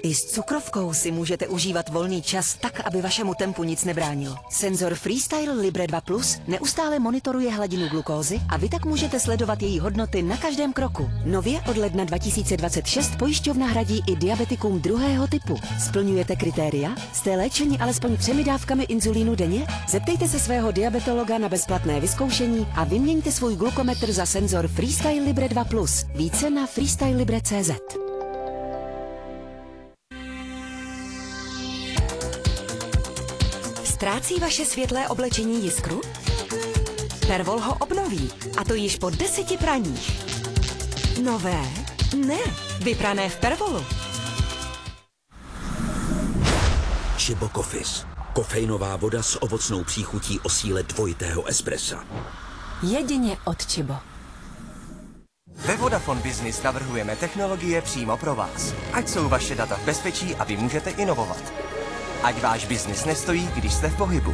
I s cukrovkou si můžete užívat volný čas tak, aby vašemu tempu nic nebránilo. Senzor Freestyle Libre 2 Plus neustále monitoruje hladinu glukózy a vy tak můžete sledovat její hodnoty na každém kroku. Nově od ledna 2026 pojišťovna hradí i diabetikům druhého typu. Splňujete kritéria? Jste léčeni alespoň 3 dávkami inzulínu denně? Zeptejte se svého diabetologa na bezplatné vyzkoušení a vyměňte svůj glukometr za senzor Freestyle Libre 2 Plus. Více na freestylelibre.cz. Ztrácí vaše světlé oblečení jiskru? Pervol ho obnoví, a to již po 10 praních. Nové? Ne, vyprané v Pervolu. Chibo Coffees. Kofeinová voda s ovocnou příchutí o síle dvojitého espressa. Jedině od Chibo. Ve Vodafone Business navrhujeme technologie přímo pro vás. Ať jsou vaše data v bezpečí a vy můžete inovovat. Ať váš biznis nestojí, když jste v pohybu.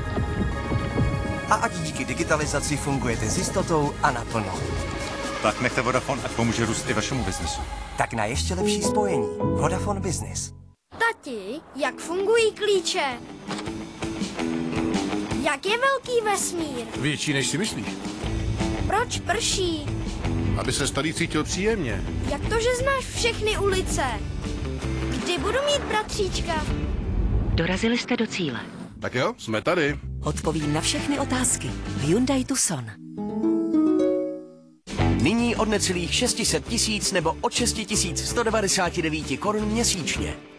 A ať díky digitalizaci fungujete s jistotou a naplno. Tak nechte Vodafone, ať pomůže růst i vašemu biznesu. Tak na ještě lepší spojení. Vodafone Business. Tati, jak fungují klíče? Jak je velký vesmír? Větší, než si myslíš. Proč prší? Aby se starý cítil příjemně. Jak to, že znáš všechny ulice? Kdy budu mít bratříčka? Dorazili jste do cíle. Tak jo, jsme tady. Odpovím na všechny otázky. Hyundai Tucson. Nyní od necelých 600 000 nebo od 6 199 korun měsíčně.